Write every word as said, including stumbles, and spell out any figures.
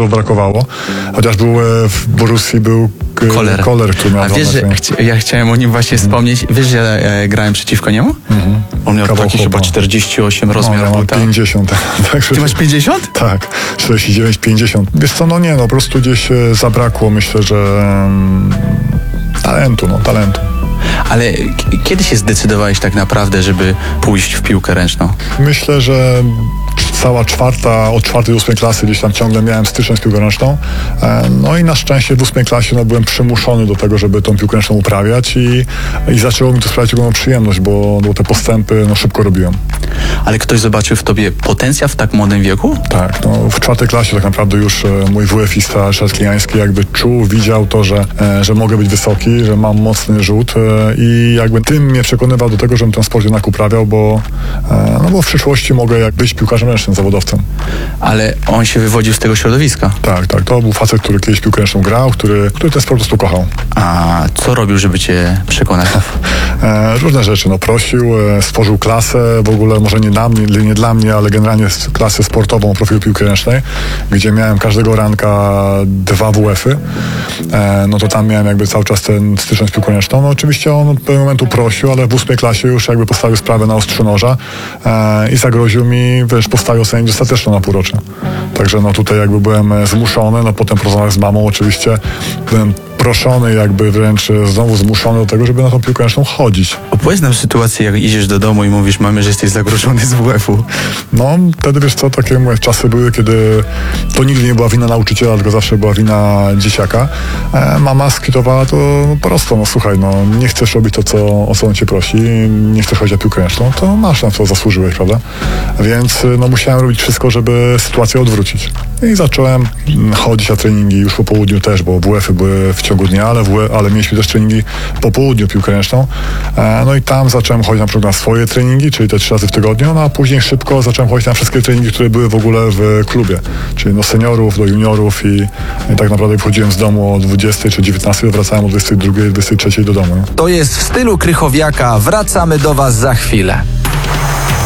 sponsorów brakowało. Chociaż był w Borussii był Koller. Koller, który miał A wiesz, że chci- ja chciałem o nim właśnie mm. wspomnieć. Wiesz, że ja e, grałem przeciwko niemu? Mm-hmm. On miał Kawał taki chłopa. chyba czterdzieści osiem rozmiar. No, ja mam buta. pięćdziesiąt. Tak, Ty masz pięćdziesiąt? Tak, czterdzieści dziewięć, pięćdziesiąt. Wiesz co, no nie, no po prostu gdzieś e, zabrakło, myślę, że um, talentu, no talentu. Ale k- kiedy się zdecydowałeś tak naprawdę, żeby pójść w piłkę ręczną? Myślę, że cała czwarta, od czwartej do ósmej klasy gdzieś tam ciągle miałem styczność z piłką ręczną. No i na szczęście w ósmej klasie no, byłem przymuszony do tego, żeby tą piłkę ręczną uprawiać i, i zaczęło mi to sprawiać ogromną przyjemność, bo, bo te postępy no, szybko robiłem. Ale ktoś zobaczył w tobie potencjał w tak młodym wieku? Tak, no w czwartej klasie tak naprawdę już e, mój wuefista Ryszard Klijański jakby czuł, widział to, że, e, że mogę być wysoki, że mam mocny rzut e, i jakby tym mnie przekonywał do tego, żebym ten sport jednak uprawiał, bo, e, no, bo w przyszłości mogę jak być piłkarzem ręcznym, zawodowcem. Ale on się wywodził z tego środowiska. Tak, tak, to był facet, który kiedyś piłkę ręczną grał, który, który ten sport po prostu kochał. A co robił, żeby cię przekonać? E, różne rzeczy, no prosił, e, stworzył klasę, w ogóle może nie dla mnie, nie dla mnie, ale generalnie klasę sportową profilu piłki ręcznej, gdzie miałem każdego ranka dwa W F-y, e, no to tam miałem jakby cały czas ten styczność z piłką ręczną. No oczywiście on od pewnego momentu prosił, ale w ósmej klasie już jakby postawił sprawę na ostrzu noża e, i zagroził mi, wiesz, postawił sobie dostateczną na półrocze. Także no tutaj jakby byłem zmuszony, no potem porozmawiałem z mamą oczywiście, byłem proszony, jakby wręcz znowu zmuszony do tego, żeby na tą piłkę ręczną chodzić. Opowiedz nam sytuację, jak idziesz do domu i mówisz mamie, że jesteś zagrożony z W F-u. No, wtedy wiesz co, takie moje czasy były, kiedy to nigdy nie była wina nauczyciela, tylko zawsze była wina dzieciaka. E, mama skwitowała to no, prosto, no słuchaj, no nie chcesz robić to, co, o co on cię prosi, nie chcesz chodzić na piłkę ręczną, to masz na co zasłużyłeś, prawda? Więc no musiałem robić wszystko, żeby sytuację odwrócić. I zacząłem chodzić na treningi już po południu też, bo W F-y były w ciągu dnia, ale, w, ale mieliśmy też treningi po południu piłkę ręczną. E, no i tam zacząłem chodzić na przykład na swoje treningi, czyli te trzy razy w tygodniu, no a później szybko zacząłem chodzić na wszystkie treningi, które były w ogóle w klubie, czyli do seniorów, do juniorów i, i tak naprawdę wchodziłem z domu o dwudziestej czy dziewiętnastej, wracałem o dwudziestej drugiej, dwudziestej trzeciej do domu. Nie? To jest w stylu Krychowiaka. Wracamy do was za chwilę.